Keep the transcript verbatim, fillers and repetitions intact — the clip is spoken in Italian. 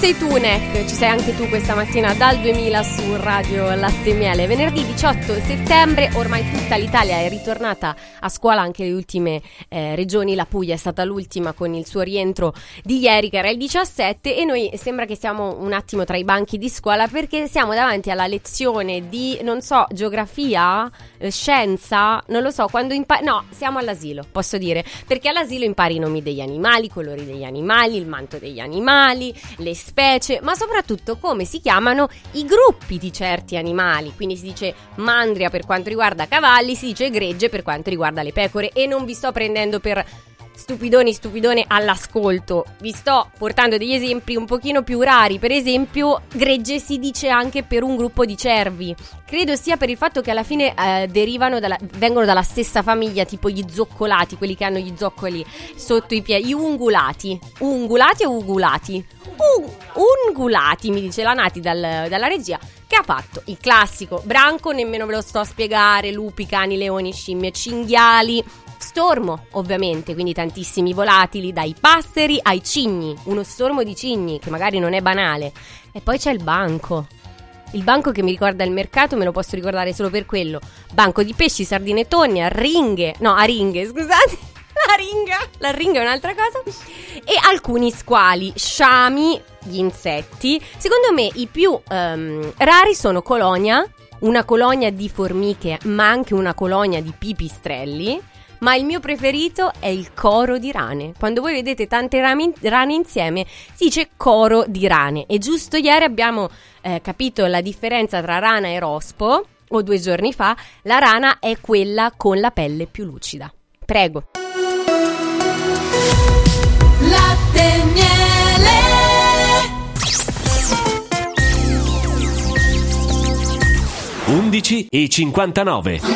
sei tu, Neck, ci sei anche tu questa mattina dal duemila su Radio Latte e Miele. Venerdì diciotto settembre, ormai tutta l'Italia è ritornata a scuola, anche le ultime eh, regioni. La Puglia è stata l'ultima con il suo rientro di ieri, che era il diciassette, e noi sembra che siamo un attimo tra i banchi di scuola, perché siamo davanti alla lezione di, non so, geografia, eh, scienza, non lo so, quando impari... No, siamo all'asilo, posso dire, perché all'asilo impari i nomi degli animali, i colori degli animali, il manto degli animali, le specie, ma soprattutto come si chiamano i gruppi di certi animali. Quindi si dice mandria per quanto riguarda cavalli, si dice gregge per quanto riguarda le pecore. E non vi sto prendendo per stupidoni stupidone all'ascolto, vi sto portando degli esempi un pochino più rari. Per esempio, gregge si dice anche per un gruppo di cervi. Credo sia per il fatto che alla fine eh, derivano dalla, vengono dalla stessa famiglia, tipo gli zoccolati, quelli che hanno gli zoccoli sotto i piedi, gli ungulati. Ungulati o ugulati? Un, ungulati, mi dice la Nati dal, dalla regia, che ha fatto il classico branco, nemmeno ve lo sto a spiegare, lupi, cani, leoni, scimmie, cinghiali. Stormo, ovviamente, quindi tantissimi volatili, dai passeri ai cigni, uno stormo di cigni che magari non è banale. E poi c'è il banco. Il banco che mi ricorda il mercato, me lo posso ricordare solo per quello. Banco di pesci, sardine e tonno, aringhe, no, aringhe, scusate, la ringa, la ringa è un'altra cosa. E alcuni squali, sciami, gli insetti. Secondo me i più um, rari sono colonia, una colonia di formiche, ma anche una colonia di pipistrelli. Ma il mio preferito è il coro di rane. Quando voi vedete tante rame, rane insieme, si dice coro di rane. E giusto ieri abbiamo eh, capito la differenza tra rana e rospo, o due giorni fa, la rana è quella con la pelle più lucida. Prego. Latte e Miele. undici e cinquantanove.